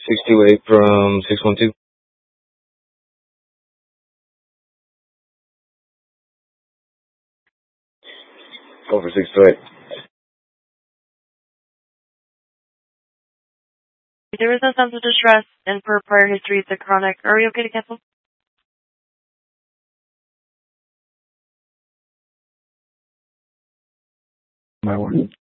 628 from 612. Over 628. There is no sense of distress, and for prior history, it's a chronic. Are we okay to cancel? My word.